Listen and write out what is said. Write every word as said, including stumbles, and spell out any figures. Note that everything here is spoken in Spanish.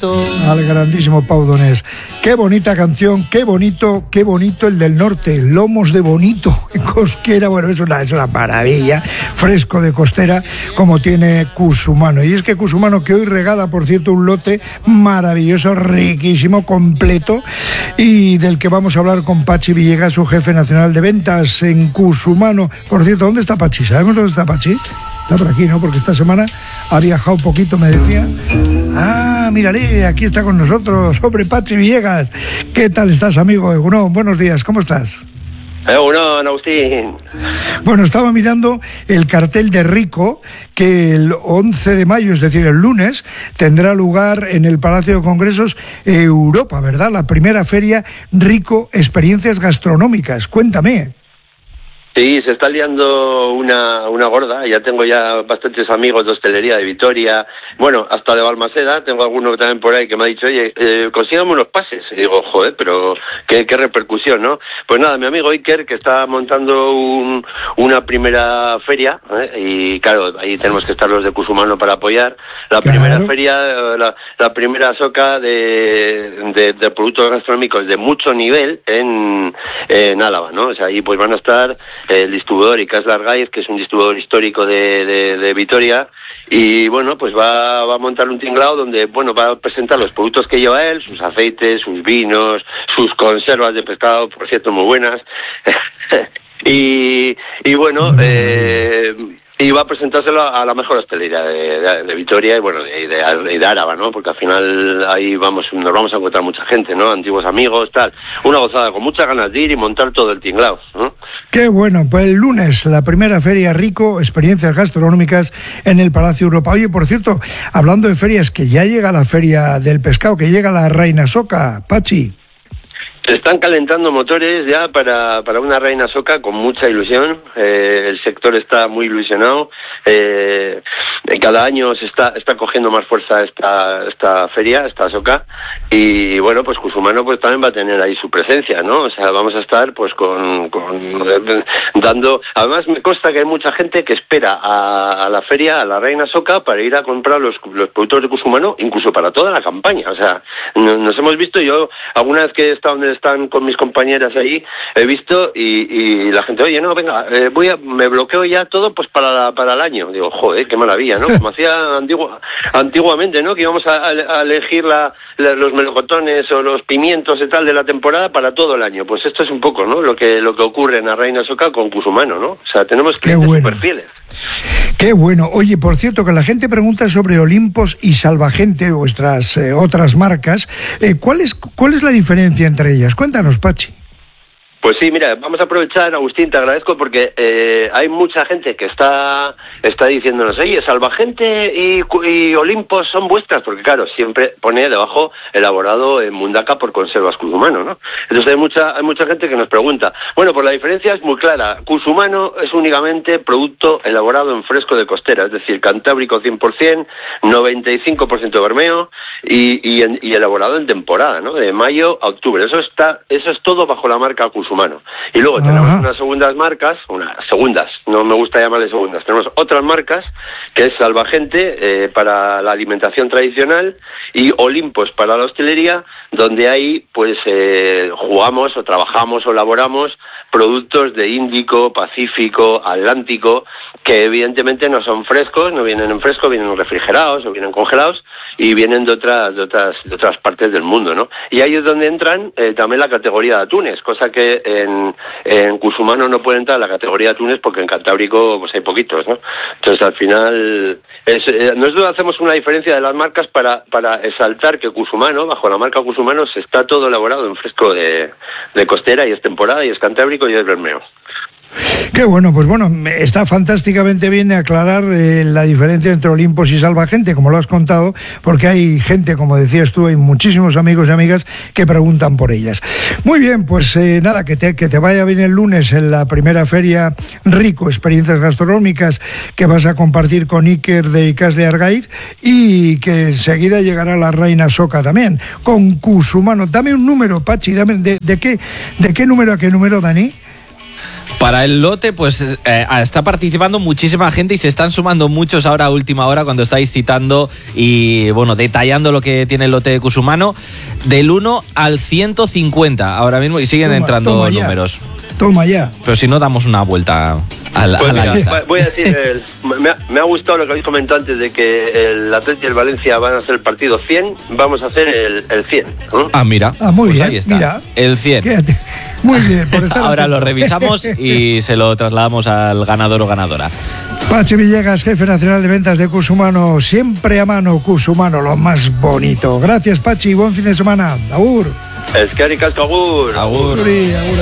bonito. Al grandísimo Pau Donés. Qué bonita canción, qué bonito, qué bonito el del norte, Lomos de Bonito, en Cosquera. Bueno, es una, es una maravilla, fresco de costera, como tiene Cusumano. Y es que Cusumano, que hoy regala, por cierto, un lote maravilloso, riquísimo, completo, y del que vamos a hablar con Pachi Villegas, su jefe nacional de ventas en Cusumano. Por cierto, ¿dónde está Pachi? ¿Sabemos dónde está Pachi? Está por aquí, ¿no? Porque esta semana ha viajado un poquito, me decía. Ah, mírale, aquí está con nosotros, hombre, Pachi Villegas. ¿Qué tal estás, amigo? Egunon, buenos días, ¿cómo estás? Egunon, Agustín. Bueno, estaba mirando el cartel de Rico, que el once de mayo, es decir, el lunes, tendrá lugar en el Palacio de Congresos Europa, ¿verdad? La primera feria Rico Experiencias Gastronómicas. Cuéntame. Sí, se está liando una, una gorda. Ya tengo ya bastantes amigos de hostelería de Vitoria, bueno, hasta de Balmaseda. Tengo alguno también por ahí que me ha dicho, oye, eh, consígame unos pases. Y digo, joder, pero qué, qué repercusión, ¿no? Pues nada, mi amigo Iker, que está montando un, una primera feria, ¿eh? Y claro, ahí tenemos que estar los de Cusumano para apoyar. La Claro. primera feria, la, la primera soca de, de, de productos gastronómicos de mucho nivel en, en Álava, ¿no? O sea, ahí pues van a estar el distribuidor Icas Largaiz, que es un distribuidor histórico de, de, de Vitoria, y bueno, pues va, va a montar un tinglao donde, bueno, va a presentar los productos que lleva él, sus aceites, sus vinos, sus conservas de pescado, por cierto, muy buenas, y, y bueno, eh, y va a presentárselo a la mejor hostelería de, de, de Vitoria y bueno, de, de, de Áraba, ¿no? Porque al final ahí vamos, nos vamos a encontrar mucha gente, ¿no? Antiguos amigos, tal. Una gozada, con muchas ganas de ir y montar todo el tinglao, ¿no? Qué bueno, pues el lunes la primera feria Rico, experiencias gastronómicas en el Palacio Europa. Oye, por cierto, hablando de ferias, que ya llega la feria del pescado, que llega la Reina Soca, Pachi. Se están calentando motores ya para, para una Reina Soca con mucha ilusión. Eh, el sector está muy ilusionado. Eh, cada año se está, está cogiendo más fuerza esta, esta feria, esta Soca. Y bueno, pues Cusumano pues también va a tener ahí su presencia, ¿no? O sea, vamos a estar pues con, con dando... Además me consta que hay mucha gente que espera a, a la feria, a la Reina Soca, para ir a comprar los, los productos de Cusumano, incluso para toda la campaña. O sea, nos hemos visto, yo alguna vez que he estado donde están con mis compañeras ahí, he visto y, y la gente, oye, no, venga, eh, voy a, me bloqueo ya todo pues para la, para el año. Digo, joder, qué maravilla, ¿no? Como hacía antigua, antiguamente, ¿no? Que íbamos a, a elegir la, la, los melocotones o los pimientos y tal de la temporada para todo el año. Pues esto es un poco, ¿no? Lo que lo que ocurre en la Reina Soca con Cusumano, ¿no? O sea, tenemos clientes bueno. súper fieles. Qué bueno. Oye, por cierto, que la gente pregunta sobre Olimpos y Salvagente, vuestras eh, otras marcas. Eh, ¿cuál es, ¿Cuál es la diferencia entre ellas? Cuéntanos, Pachi. Pues sí, mira, vamos a aprovechar, Agustín, te agradezco porque eh, hay mucha gente que está está diciéndonos, oye, Salvagente y, y Olimpos son vuestras, porque claro, siempre pone debajo elaborado en Mundaca por Conservas Cusumano, ¿no? Entonces hay mucha hay mucha gente que nos pregunta, bueno, pues la diferencia es muy clara, Cusumano es únicamente producto elaborado en fresco de costera, es decir, cantábrico cien por ciento, noventa y cinco por ciento bermeo y, y, en, y elaborado en temporada, ¿no? De mayo a octubre, eso está eso es todo bajo la marca Cusumano. Y luego Ajá. tenemos unas segundas marcas, unas segundas, no me gusta llamarle segundas, tenemos otras marcas, que es Salvagente eh, para la alimentación tradicional y Olimpos para la hostelería, donde ahí pues eh, jugamos o trabajamos o elaboramos productos de Índico, Pacífico, Atlántico, que evidentemente no son frescos, no vienen en fresco, vienen refrigerados o vienen congelados y vienen de otras de otras de otras partes del mundo, ¿no? Y ahí es donde entran eh, también la categoría de atunes, cosa que en, en Cusumano no puede entrar la categoría de atunes porque en Cantábrico pues hay poquitos, ¿no? Entonces al final es, eh, nosotros hacemos una diferencia de las marcas para para exaltar que Cusumano, bajo la marca Cusumano, se está todo elaborado en fresco de, de costera y es temporada y es Cantábrico y es bermeo. Qué bueno, pues bueno, está fantásticamente bien aclarar eh, la diferencia entre Olimpos y Salvagente, como lo has contado, porque hay gente, como decías tú, hay muchísimos amigos y amigas que preguntan por ellas. Muy bien, pues eh, nada, que te, que te vaya bien el lunes en la primera feria Rico, experiencias gastronómicas, que vas a compartir con Iker de Icas de Argaiz, y que enseguida llegará la Reina Soca también, con Cusumano. Dame un número, Pachi, dame, de, de, qué, ¿de qué número a qué número, Dani? Para el lote, pues eh, está participando muchísima gente y se están sumando muchos ahora a última hora cuando estáis citando y, bueno, detallando lo que tiene el lote de Cusumano. Del uno al ciento cincuenta ahora mismo y siguen toma, entrando toma números. Toma ya. Pero si no, damos una vuelta a la, pues a la mira, lista. voy a decir, el, me, ha, me ha gustado lo que habéis comentado antes de que el Atleti y el Valencia van a hacer el partido cien, vamos a hacer el, el cien. ¿no? Ah, mira. Ah, muy pues bien, ahí está. mira. El cien. Quédate. Muy bien, por estar Ahora atento. lo revisamos y se lo trasladamos al ganador o ganadora. Pachi Villegas, jefe nacional de ventas de Cusumano, siempre a mano Cusumano, lo más bonito. Gracias, Pachi, buen fin de semana. Agur. Eskerrik asko, agur. Agur. Agur, agur.